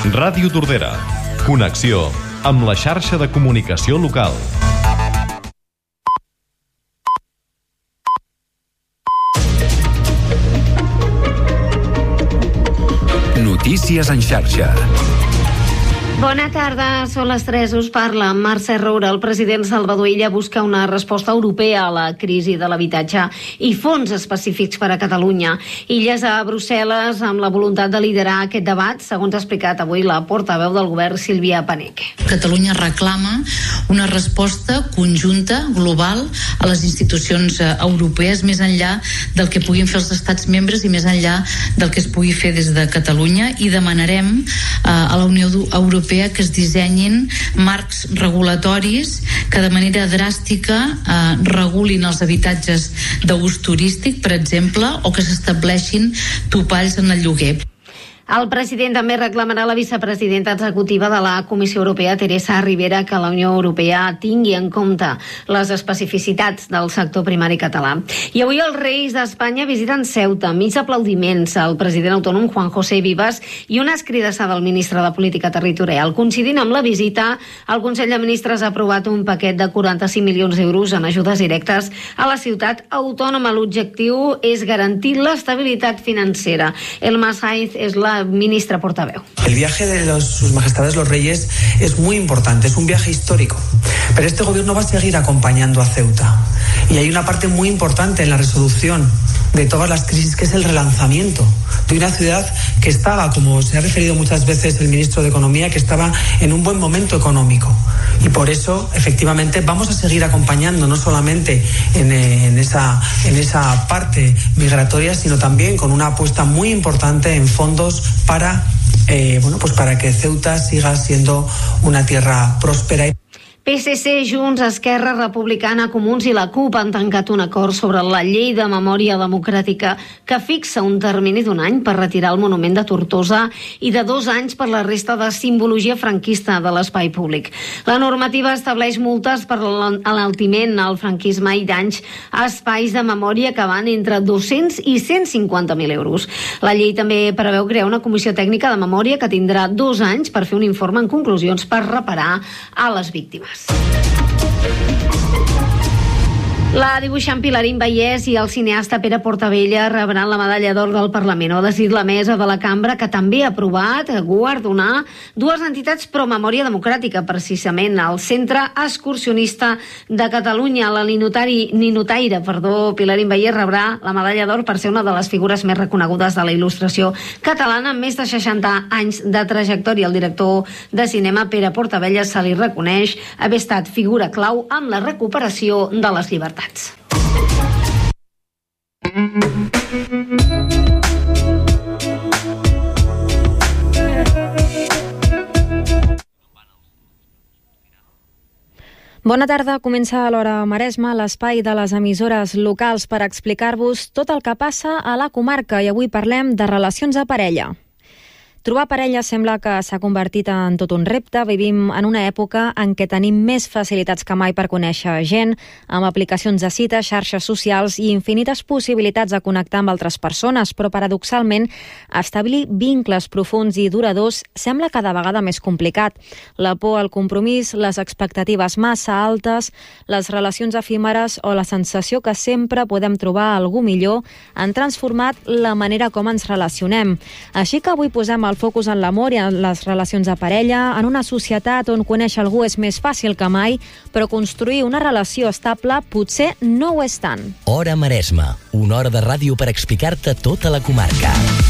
Ràdio Tordera. Connexió amb la xarxa de comunicació local. Notícies en xarxa. Bona tarda, són les 3, us parla Mercè Roura. El president Salvador Illa busca una resposta europea a la crisi de l'habitatge i fons específics per a Catalunya. Illa és a Brussel·les amb la voluntat de liderar aquest debat, segons ha explicat avui la portaveu del govern, Sílvia Paneque. Catalunya reclama una resposta conjunta, global, a les institucions europees, més enllà del que puguin fer els estats membres i més enllà del que es pugui fer des de Catalunya, i demanarem a la Unió Europea que es dissenyin marcs regulatoris que de manera dràstica regulin els habitatges d'ús turístic, per exemple, o que s'estableixin topalls en el lloguer. El president també reclamarà a la vicepresidenta executiva de la Comissió Europea, Teresa Ribera, que la Unió Europea tingui en compte les especificitats del sector primari català. I avui els Reis d'Espanya visiten Ceuta, mig aplaudiments al president autònom Juan José Vives i una escridassada al ministre de Política Territorial. Coincidint amb la visita, el Consell de Ministres ha aprovat un paquet de 45 milions d'euros en ajudes directes a la ciutat autònoma. L'objectiu és garantir l'estabilitat financera. Elma Saiz és la ministra portaveu. El viaje de sus majestades los reyes es muy importante, es un viaje histórico, pero este gobierno va a seguir acompañando a Ceuta y hay una parte muy importante en la resolución de todas las crisis, que es el relanzamiento de una ciudad que estaba, como se ha referido muchas veces el ministro de Economía, que estaba en un buen momento económico, y por eso efectivamente vamos a seguir acompañando no solamente en esa parte migratoria, sino también con una apuesta muy importante en fondos para que Ceuta siga siendo una tierra próspera. PSC, Junts, Esquerra Republicana, Comuns i la CUP han tancat un acord sobre la llei de memòria democràtica que fixa un termini d'1 any per retirar el monument de Tortosa i de 2 anys per la resta de simbologia franquista de l'espai públic. La normativa estableix multes per l'enaltiment al franquisme i danys a espais de memòria que van entre 200 i 150.000 euros. La llei també preveu crear una comissió tècnica de memòria que tindrà 2 anys per fer un informe en conclusions per reparar a les víctimes. La dibuixant Pilarín Vallès i el cineasta Pere Portabella rebran la medalla d'or del Parlament. Ho ha decidit la mesa de la cambra, que també ha aprovat guardonar 2 entitats pro memòria democràtica, precisament el Centre Excursionista de Catalunya. La ninotaire, Pilarín Vallès rebrà la medalla d'or per ser una de les figures més reconegudes de la il·lustració catalana, amb més de 60 anys de trajectòria. El director de cinema Pere Portabella se li reconeix haver estat figura clau en la recuperació de les llibertats. Bona tarda, comença a l'Hora Maresme, l'espai de les emissores locals per explicar-vos tot el que passa a la comarca, i avui parlem de relacions de parella. Trobar parella sembla que s'ha convertit en tot un repte. Vivim en una època en què tenim més facilitats que mai per conèixer gent, amb aplicacions de cites, xarxes socials i infinites possibilitats de connectar amb altres persones, però paradoxalment establir vincles profunds i duradors sembla cada vegada més complicat. La por al compromís, les expectatives massa altes, les relacions efímeres o la sensació que sempre podem trobar algú millor han transformat la manera com ens relacionem. Així que avui posem el focus en l'amor i en les relacions de parella, en una societat on conèixer algú és més fàcil que mai, però construir una relació estable potser no ho és tant. Hora Maresme, una hora de ràdio per explicar-te tota la comarca.